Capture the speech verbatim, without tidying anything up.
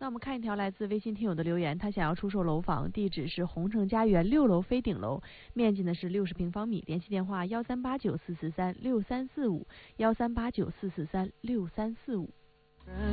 我们看一条来自微信听友的留言，他想要出售楼房，地址是宏城家园六楼飞顶楼，面积呢是六十平方米，联系电话幺三八九四四三六三四五幺三八九四四三六三四五。